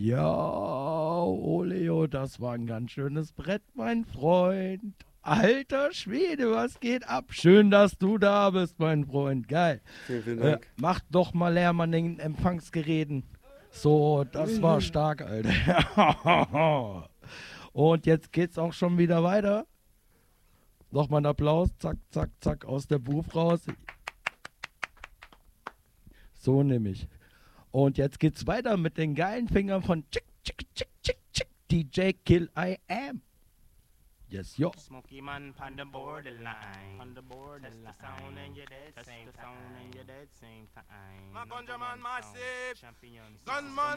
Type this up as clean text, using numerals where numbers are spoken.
Ja, Oleo, das war ein ganz schönes Brett, mein Freund. Alter Schwede, was geht ab? Schön, dass du da bist, mein Freund. Geil. Vielen, vielen Dank. Mach doch mal Lärm an den Empfangsgeräten. So, das war stark, Alter. Und jetzt geht's auch schon wieder weiter. Nochmal ein Applaus. Zack, zack, zack, aus der Booth raus. So nämlich. Und jetzt geht's weiter mit den geilen Fingern von Chick, Chick, Chick, Chick, Chick, DJ Kill I Am. Yes, yo. Smoky man on the borderline. On the borderline. Test the sound and you're dead. Test the sound and you're dead. Same time. My ganja man massive. Champions. Gunman